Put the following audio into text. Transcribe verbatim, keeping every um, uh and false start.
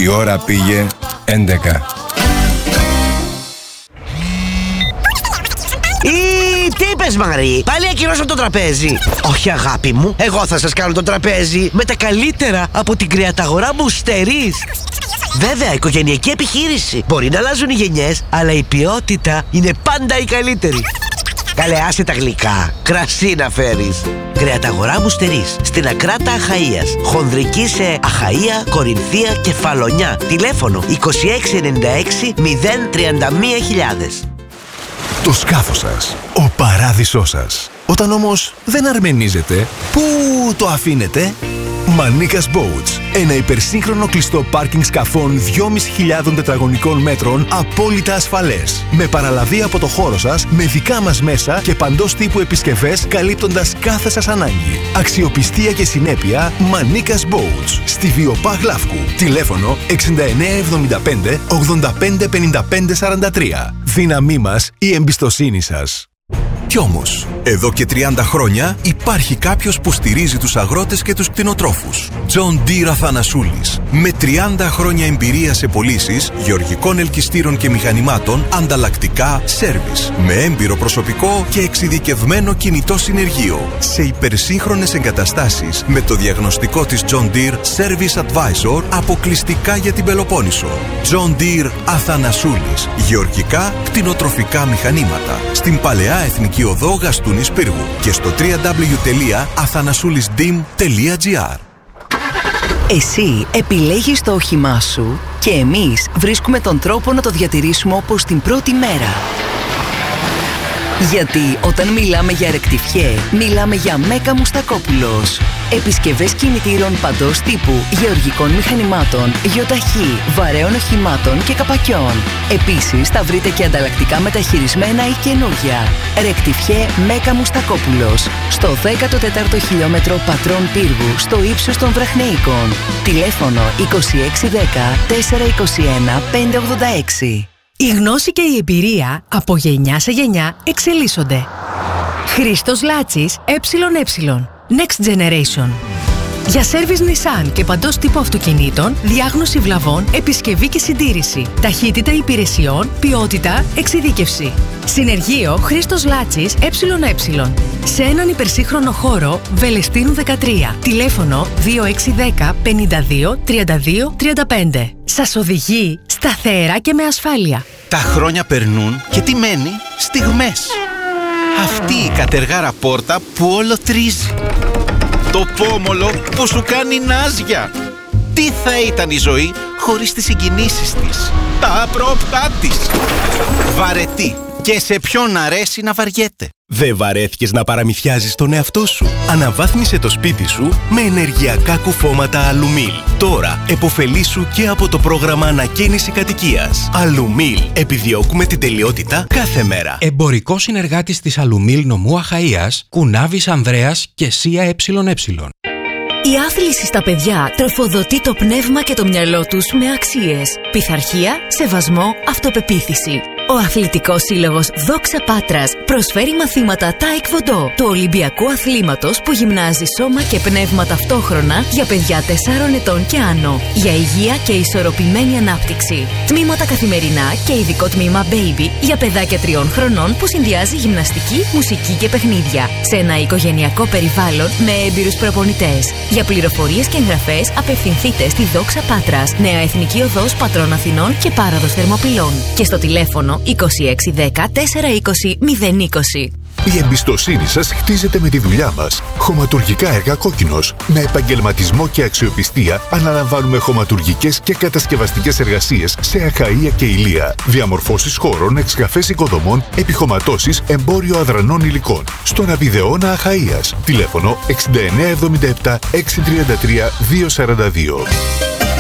Η ώρα πήγε έντεκα. Ή, τι είπες Μαρή, πάλι ακυρώσαμε το τραπέζι? Όχι αγάπη μου, εγώ θα σας κάνω το τραπέζι με τα καλύτερα από την κρεαταγορά Μπουστερής. Βέβαια, οικογενειακή επιχείρηση. Μπορεί να αλλάζουν οι γενιές, αλλά η ποιότητα είναι πάντα η καλύτερη. Καλέ, άσε τα γλυκά. Κρασί να φέρεις. Κρεαταγορά Μπουστερής, στην Ακράτα Αχαΐας. Χονδρική σε Αχαΐα, Κορινθία και Φαλονιά. Τηλέφωνο είκοσι έξι ενενήντα έξι μηδέν τριάντα μία χιλιάδες. Το σκάφος σας, ο παράδεισός σας. Όταν όμως δεν αρμενίζετε, πού το αφήνετε? Μανίκας Boats. Ένα υπερσύγχρονο κλειστό πάρκινγκ σκαφών δυόμισι χιλιάδες τετραγωνικών μέτρων απόλυτα ασφαλές. Με παραλαβή από το χώρο σας, με δικά μας μέσα και παντός τύπου επισκευές καλύπτοντας κάθε σας ανάγκη. Αξιοπιστία και συνέπεια Μανίκας Boats. Στη Βιοπά Γλάφκου. Τηλέφωνο εξήντα εννέα εβδομήντα πέντε ογδόντα πέντε πενήντα πέντε σαράντα τρία. Δύναμή μας, η εμπιστοσύνη σας. Κι όμως, εδώ και τριάντα χρόνια υπάρχει κάποιος που στηρίζει τους αγρότες και τους κτηνοτρόφους. John Deere Αθανασούλης. Με τριάντα χρόνια εμπειρία σε πωλήσεις γεωργικών ελκυστήρων και μηχανημάτων, ανταλλακτικά, σέρβις. Με έμπειρο προσωπικό και εξειδικευμένο κινητό συνεργείο. Σε υπερσύγχρονες εγκαταστάσεις με το διαγνωστικό της John Deere Service Advisor αποκλειστικά για την Πελοπόννησο. John Deere Αθανασούλης. Γεωργικά, κτηνοτροφικά μηχανήματα. Στην Παλαιά Εθνική Οδό Γαστούνης Πύργου και στο double-u double-u double-u τελεία αθανασούλισdim τελεία gr. Εσύ επιλέγεις το όχημά σου και εμείς βρίσκουμε τον τρόπο να το διατηρήσουμε όπως την πρώτη μέρα. Γιατί όταν μιλάμε για ρεκτιφιέ, μιλάμε για Μέκα Μουστακόπουλος. Επισκευές κινητήρων παντός τύπου, γεωργικών μηχανημάτων, γιοταχή, βαρέων οχημάτων και καπακιών. Επίσης θα βρείτε και ανταλλακτικά μεταχειρισμένα ή καινούργια. Ρεκτιφιέ Μέκα Μουστακόπουλος. Στο δέκατο τέταρτο χιλιόμετρο Πατρών Πύργου, στο ύψος των Βραχνέικων. Τηλέφωνο είκοσι έξι δέκα τετρακόσια είκοσι ένα πεντακόσια ογδόντα έξι. Η γνώση και η εμπειρία από γενιά σε γενιά εξελίσσονται. Χρήστος Λάτσης ΕΕ. Next Generation. Για σέρβις Nissan και παντός τύπου αυτοκινήτων, διάγνωση βλαβών, επισκευή και συντήρηση. Ταχύτητα υπηρεσιών, ποιότητα, εξειδίκευση. Συνεργείο Χρήστος Λάτσης ΕΕ. Σε έναν υπερσύγχρονο χώρο Βελεστίνου δεκατρία. Τηλέφωνο δύο έξι ένα μηδέν πενήντα δύο τριάντα δύο τριάντα πέντε. Σας οδηγεί σταθερά και με ασφάλεια. Τα χρόνια περνούν και τι μένει? Στιγμές. Αυτή η κατεργάρα πόρτα που όλο τρίζει. Το πόμολο που σου κάνει νάζια. Τι θα ήταν η ζωή χωρίς τις συγκινήσεις της, τα απρόπτά της. Βαρετή. Και σε ποιον αρέσει να βαριέται. Δεν βαρέθηκες να παραμυθιάζεις τον εαυτό σου? Αναβάθμισε το σπίτι σου με ενεργειακά κουφώματα Αλουμίλ. Τώρα επωφελήσου και από το πρόγραμμα ανακαίνιση κατοικίας. Αλουμίλ. Επιδιώκουμε την τελειότητα κάθε μέρα. Εμπορικό συνεργάτης της Αλουμίλ νομού Αχαΐας, Κουνάβης Ανδρέας και ΣΥΑ ΕΕ. Η άθληση στα παιδιά τροφοδοτεί το πνεύμα και το μυαλό τους με αξίες, πειθαρχία, σεβασμό, αυτοπεποίθηση. Ο Αθλητικός Σύλλογος Δόξα Πάτρας προσφέρει μαθήματα Taekwondo, του Ολυμπιακού αθλήματος που γυμνάζει σώμα και πνεύμα ταυτόχρονα για παιδιά τεσσάρων ετών και άνω, για υγεία και ισορροπημένη ανάπτυξη. Τμήματα καθημερινά και ειδικό τμήμα Baby για παιδάκια τριών χρονών που συνδυάζει γυμναστική, μουσική και παιχνίδια, σε ένα οικογενειακό περιβάλλον με έμπειρους προπονητές. Για πληροφορίες και εγγραφές απευθυνθείτε στη Δόξα Πάτρας, Νέα Εθνική Οδός Πατρών Αθηνών και Πάραδος Θερμοπυλών και στο τηλέφωνο είκοσι έξι δέκα τετρακόσια είκοσι μηδέν είκοσι. Η εμπιστοσύνη σας χτίζεται με τη δουλειά μας. Χωματουργικά έργα Κόκκινος. Με επαγγελματισμό και αξιοπιστία αναλαμβάνουμε χωματουργικές και κατασκευαστικές εργασίες σε Αχαΐα και Ηλία. Διαμορφώσεις χώρων, εξκαφές οικοδομών, επιχωματώσεις, εμπόριο αδρανών υλικών. Στον Απιδεώνα Αχαΐας. Τηλέφωνο εξήντα εννέα εβδομήντα επτά εξακόσια τριάντα τρία διακόσια σαράντα δύο.